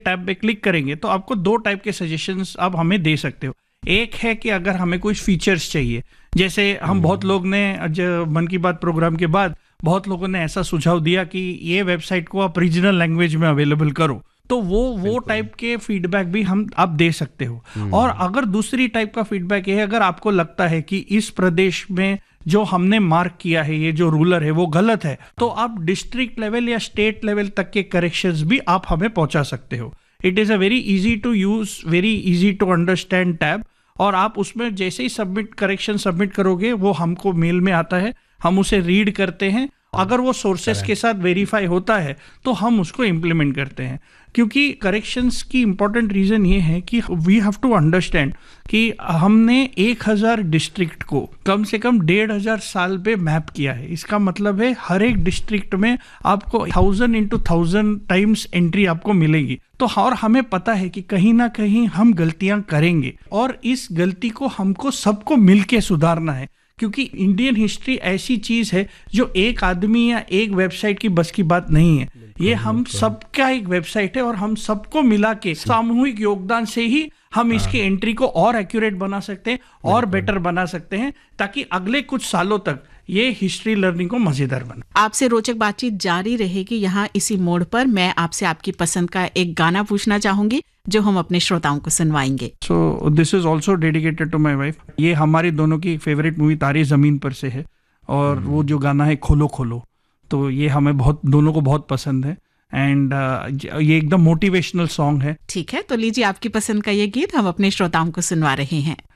Tab पे click करेंगे तो आपको 2 टाइप के सजेशंस आप हमें दे सकते हो। एक है कि अगर हमें कुछ फीचर्स चाहिए, जैसे हम बहुत लोग ने मन की बात प्रोग्राम के बाद बहुत लोगों ने ऐसा सुझाव दिया कि ये वेबसाइट को आप रीजनल लैंग्वेज में अवेलेबल करो, तो वो टाइप के फीडबैक भी हम आप दे सकते हो। और अगर दूसरी टाइप का फीडबैक है, अगर आपको लगता है कि इस प्रदेश में जो हमने मार्क किया है, ये जो रूलर है वो गलत है, तो आप डिस्ट्रिक्ट लेवल या स्टेट लेवल तक के करेक्शंस भी आप हमें पहुंचा सकते हो। It is a very easy to use, very easy to understand tab, और आप उसमें जैसे ही करेक्शन सबमिट करोगे वो हमको मेल में आता है, हम उसे रीड करते हैं, अगर वो सोर्सेस के साथ वेरीफाई होता है तो हम उसको इम्प्लीमेंट करते हैं। क्योंकि करेक्शंस की इंपॉर्टेंट रीजन ये है कि वी हैव टू अंडरस्टैंड कि हमने 1000 डिस्ट्रिक्ट को कम से कम 1500 साल पे मैप किया है। इसका मतलब है हर एक डिस्ट्रिक्ट में आपको 1000 into 1000 टाइम्स एंट्री आपको मिलेगी। तो और हमें पता है कि कहीं ना कहीं हम गलतियां करेंगे, और इस गलती को हमको सबको मिलके सुधारना है। क्योंकि इंडियन हिस्ट्री ऐसी चीज है जो एक आदमी या एक वेबसाइट की बस की बात नहीं है, ये हम सबका एक वेबसाइट है, और हम सबको मिला के सामूहिक योगदान से ही हम इसकी एंट्री को और एक्यूरेट बना सकते हैं और बेटर बना सकते हैं, ताकि अगले कुछ सालों तक ये हिस्ट्री लर्निंग को मजेदार बना। आपसे रोचक बातचीत जारी रहेगी। यहाँ इसी मोड़ पर मैं आपसे आपकी पसंद का एक गाना पूछना चाहूंगी जो हम अपने श्रोताओं को सुनवाएंगे। So this is also dedicated to my wife. ये हमारी दोनों की फेवरेट मूवी तारे जमीन पर से है, और वो जो गाना है खोलो खोलो, तो ये हमें दोनों को बहुत पसंद है, एंड ये एकदम मोटिवेशनल सॉन्ग है। ठीक है, तो लीजिए आपकी पसंद का ये गीत हम अपने श्रोताओं को सुनवा रहे हैं।